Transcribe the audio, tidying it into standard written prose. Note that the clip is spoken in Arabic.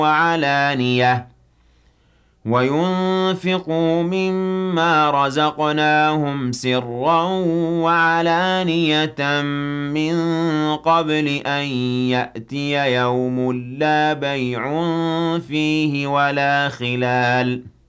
وعلانية وينفقوا مما رزقناهم سرا وعلانية من قبل أن يأتي يوم لا بيع فيه ولا خلال